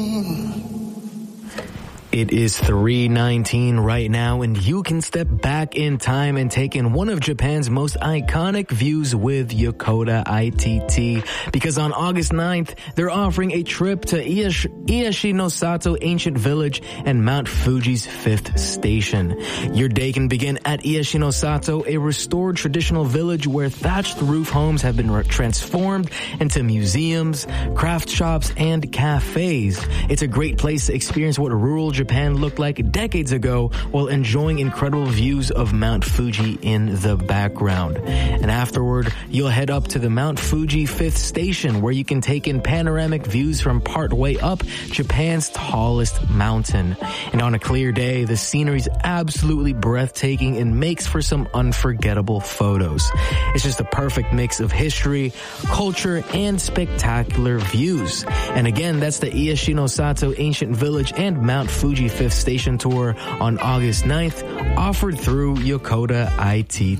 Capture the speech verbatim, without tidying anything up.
It is three nineteen right now, and you can step back in time and take in one of Japan's most iconic views with Yokota I T T. Because on August ninth, they're offering a trip to Iashi, Iashi no Sato Ancient Village and Mount Fuji's fifth station. Your day can begin at Iashi no Sato, a restored traditional village where thatched roof homes have been re- transformed into museums, craft shops, and cafes. It's a great place to experience what rural Japan looked like decades ago while enjoying incredible views of Mount Fuji in the background. And afterward, you'll head up to the Mount Fuji fifth station where you can take in panoramic views from part way up Japan's tallest mountain. And on a clear day, the scenery is absolutely breathtaking and makes for some unforgettable photos. It's just a perfect mix of history, culture, and spectacular views. And again, that's the Iashi no Sato Ancient Village and Mount Fuji fifth Station Tour on August ninth, offered through Yokota I T